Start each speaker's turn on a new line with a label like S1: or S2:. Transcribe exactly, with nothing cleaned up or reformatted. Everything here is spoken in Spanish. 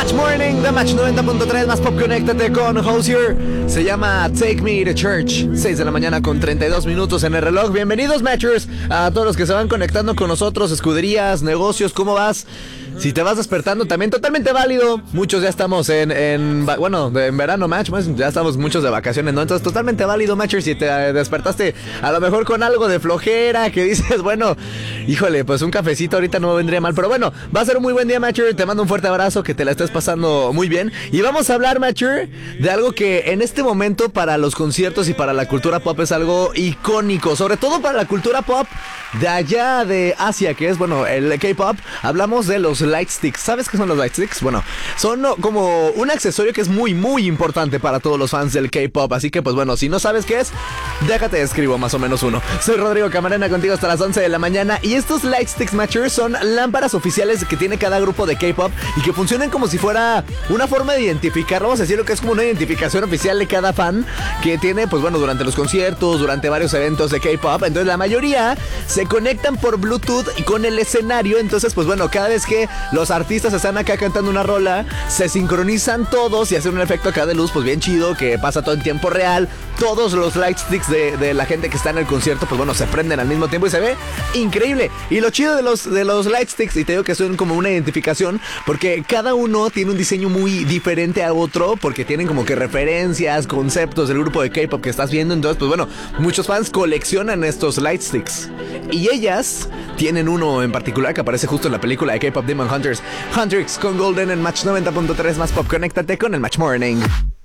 S1: Match Morning de Match noventa punto tres, más pop, conéctate con Hozier. Se llama Take Me to Church. seis de la mañana con treinta y dos minutos en el reloj. Bienvenidos, Matchers, a todos los que se van conectando con nosotros. Escuderías, negocios, ¿cómo vas? Si te vas despertando, también totalmente válido. Muchos ya estamos en, en bueno, en verano, Match, ya estamos muchos de vacaciones, ¿no? Entonces, totalmente válido, Matcher, si te despertaste a lo mejor con algo de flojera, que dices, bueno, híjole, pues un cafecito ahorita no me vendría mal. Pero bueno, va a ser un muy buen día, Matcher. Te mando un fuerte abrazo, que te la estés pasando muy bien. Y vamos a hablar, Matcher, de algo que en este momento para los conciertos y para la cultura pop es algo icónico. Sobre todo para la cultura pop de allá de Asia, que es, bueno, el K-pop. Hablamos de los light sticks. ¿Sabes qué son los light sticks? Bueno, son como un accesorio que es muy, muy importante para todos los fans del K-pop. Así que, pues bueno, si no sabes qué es, déjate escribo más o menos uno. Soy Rodrigo Camarena, contigo hasta las once de la mañana. Y estos light sticks, Matchers, son lámparas oficiales que tiene cada grupo de K-pop y que funcionan como si fuera una forma de identificar, vamos a decir, lo que es como una identificación oficial de cada fan que tiene, pues bueno, durante los conciertos, durante varios eventos de K-pop. Entonces la mayoría se conectan por Bluetooth y con el escenario. Entonces, pues bueno, cada vez que los artistas están acá cantando una rola, se sincronizan todos y hacen un efecto acá de luz, pues bien chido, que pasa todo en tiempo real. Todos los light sticks de, de la gente que está en el concierto, pues bueno, se prenden al mismo tiempo y se ve increíble. Y lo chido de los, de los light sticks, y te digo que son como una identificación, porque cada uno tiene un diseño muy diferente a otro, porque tienen como que referencias, conceptos del grupo de K-pop que estás viendo. Entonces, pues bueno, muchos fans coleccionan estos light sticks. Y ellas tienen uno en particular que aparece justo en la película de K-pop Demon Hunters. Huntrix con Golden en Match noventa punto tres, más pop, conéctate con el Match Morning.